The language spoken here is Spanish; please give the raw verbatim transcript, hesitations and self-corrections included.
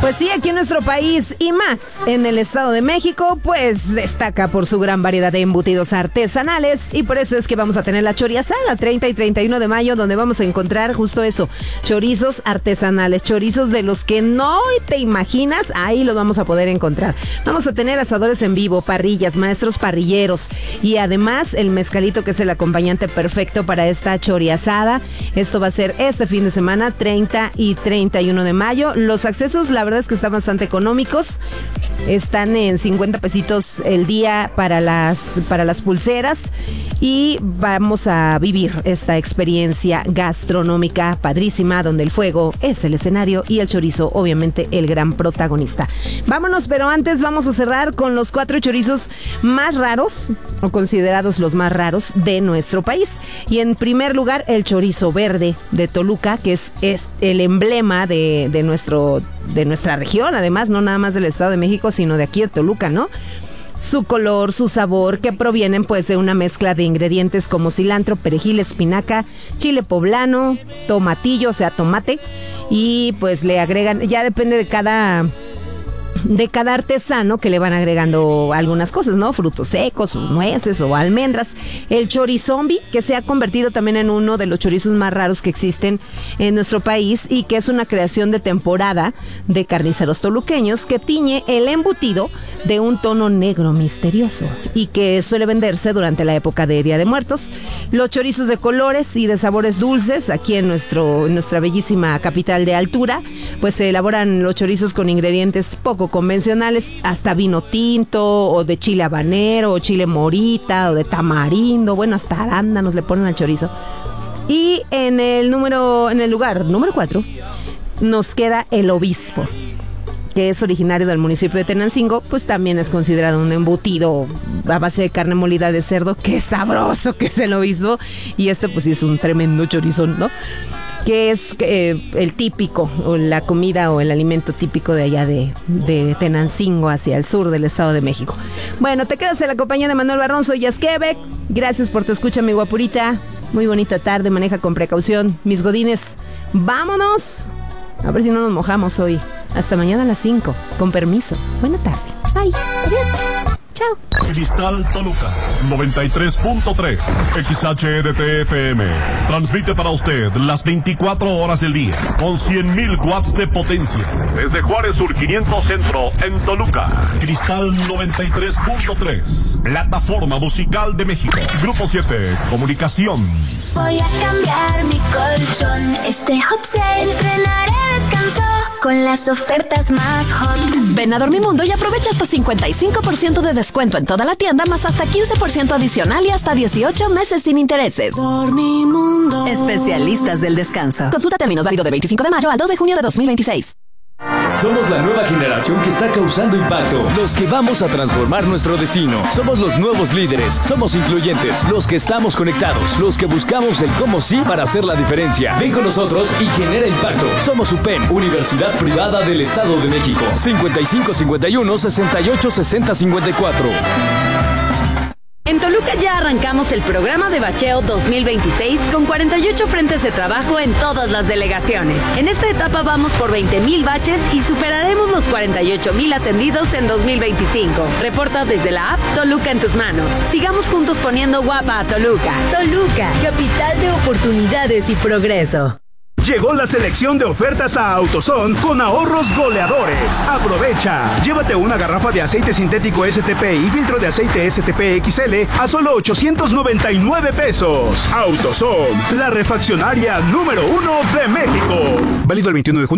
Pues sí, aquí en nuestro país y más en el Estado de México, pues destaca por su gran variedad de embutidos artesanales y por eso es que vamos a tener la choriazada treinta y treinta y uno de mayo, donde vamos a encontrar justo eso, chorizos artesanales, chorizos de los que no te imaginas, ahí los vamos a poder encontrar. Vamos a tener asadores en vivo, parrillas, maestros parrilleros y además el mezcalito, que es el acompañante perfecto para esta choriazada. Esto va a ser este fin de semana, treinta y treinta y uno de mayo. Los accesos, la verdad es que están bastante económicos. Están en cincuenta pesitos el día para las, para las pulseras y vamos a vivir esta experiencia gastronómica padrísima donde el fuego es el escenario y el chorizo obviamente el gran protagonista. Vámonos, pero antes vamos a cerrar con los cuatro chorizos más raros o considerados los más raros de nuestro país. Y en primer lugar, el chorizo verde de Toluca, que es, es el emblema de, de, nuestro, de nuestra región, además, no nada más del Estado de México, sino de aquí de Toluca, ¿no? Su color, su sabor, que provienen pues de una mezcla de ingredientes como cilantro, perejil, espinaca, chile poblano, tomatillo, o sea, tomate, y pues le agregan, ya depende de cada... de cada artesano que le van agregando algunas cosas, ¿no? Frutos secos, o nueces o almendras. El chorizombi, que se ha convertido también en uno de los chorizos más raros que existen en nuestro país y que es una creación de temporada de carniceros toluqueños que tiñe el embutido de un tono negro misterioso y que suele venderse durante la época de Día de Muertos. Los chorizos de colores y de sabores dulces, aquí en, nuestro, en nuestra bellísima capital de altura, pues se elaboran los chorizos con ingredientes poco convencionales, hasta vino tinto o de chile habanero o chile morita o de tamarindo, bueno, hasta arándanos le ponen al chorizo. Y en el número, en el lugar número cuatro nos queda el obispo, que es originario del municipio de Tenancingo, pues también es considerado un embutido a base de carne molida de cerdo. Qué sabroso que es el obispo, y este pues sí es un tremendo chorizón, ¿no? Que es eh, el típico, o la comida o el alimento típico de allá de, de Tenancingo hacia el sur del Estado de México. Bueno, te quedas en la compañía de Manuel Barronzo y Asquebec. Gracias por tu escucha, mi guapurita. Muy bonita tarde, maneja con precaución. Mis godines, vámonos. A ver si no nos mojamos hoy. Hasta mañana a las cinco. Con permiso. Buena tarde. Bye. Adiós. Chao. Cristal Toluca noventa y tres punto tres X H D T F M transmite para usted las veinticuatro horas del día con cien mil watts de potencia desde Juárez Sur quinientos Centro en Toluca. Cristal noventa y tres punto tres, plataforma musical de México. Grupo siete, comunicación. Voy a cambiar mi colchón. Este hot sale frenaré descanso con las ofertas más hot. Ven a Dormimundo y aprovecha hasta cincuenta y cinco por ciento de descuento en toda la tienda, más hasta quince por ciento adicional y hasta dieciocho meses sin intereses. Dormimundo. Especialistas del descanso. Consulta términos, válido de veinticinco de mayo al dos de junio de dos mil veintiséis. Somos la nueva generación que está causando impacto, los que vamos a transformar nuestro destino. Somos los nuevos líderes, somos influyentes, los que estamos conectados, los que buscamos el cómo sí para hacer la diferencia. Ven con nosotros y genera impacto. Somos U P E M, Universidad Privada del Estado de México. cincuenta y cinco cincuenta y uno sesenta y ocho sesenta cincuenta y cuatro. En Toluca ya arrancamos el programa de bacheo dos mil veintiséis con cuarenta y ocho frentes de trabajo en todas las delegaciones. En esta etapa vamos por veinte mil baches y superaremos los cuarenta y ocho mil atendidos en dos mil veinticinco. Reporta desde la app Toluca en tus manos. Sigamos juntos poniendo guapa a Toluca. Toluca, capital de oportunidades y progreso. Llegó la selección de ofertas a AutoZone con ahorros goleadores. Aprovecha. Llévate una garrafa de aceite sintético S T P y filtro de aceite S T P X L a solo ochocientos noventa y nueve pesos. AutoZone, la refaccionaria número uno de México. Válido el veintiuno de junio.